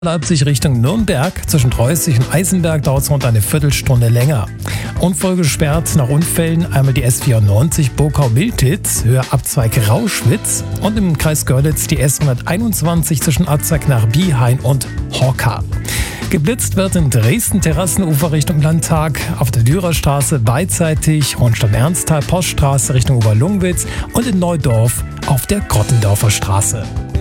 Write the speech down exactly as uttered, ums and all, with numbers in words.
Leipzig Richtung Nürnberg. Zwischen Preußig und Eisenberg dauert es rund eine Viertelstunde länger. Unvollgesperrt nach Unfällen einmal die S vierundneunzig Burkau-Miltitz, Höhe Abzweig Rauschwitz und im Kreis Görlitz die S hunderteinundzwanzig zwischen Abzweig nach Biehain und Horka. Geblitzt wird in Dresden Terrassenufer Richtung Landtag, auf der Dürerstraße beidseitig Hohenstein-Ernsthal Poststraße Richtung Oberlungwitz und in Neudorf auf der Grottendorfer Straße.